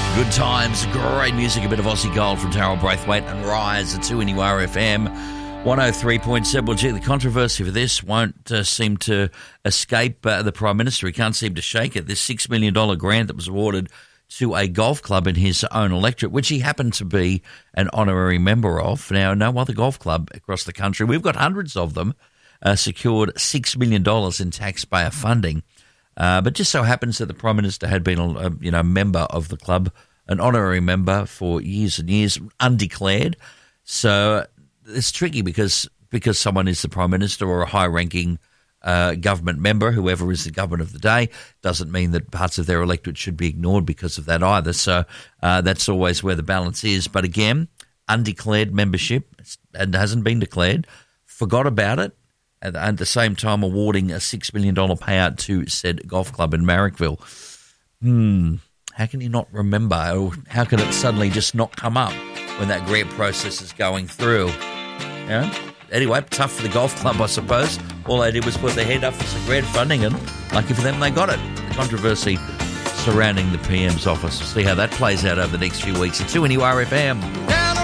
Good times, great music, a bit of Aussie Gold from Darryl Braithwaite and Rise at 2 NUR FM 103.7. Well, gee, the controversy for this won't seem to escape the Prime Minister. He can't seem to shake it. This $6 million grant that was awarded to a golf club in his own electorate, which he happened to be an honorary member of. Now, no other golf club across the country, we've got hundreds of them, secured $6 million in taxpayer funding. But just so happens that the Prime Minister had been a member of the club, an honorary member for years and years, undeclared. So it's tricky because someone is the Prime Minister or a high-ranking government member, whoever is the government of the day, doesn't mean that parts of their electorate should be ignored because of that either. So that's always where the balance is. But again, undeclared membership and hasn't been declared, forgot about it, and at the same time awarding a $6 million payout to said golf club in Marrickville. How can you not remember? Or how can it suddenly just not come up when that grant process is going through? Yeah. Anyway, tough for the golf club, I suppose. All they did was put their hand up for some grant funding, and lucky for them, they got it. The controversy surrounding the PM's office. We'll see how that plays out over the next few weeks. At 2 NUR FM.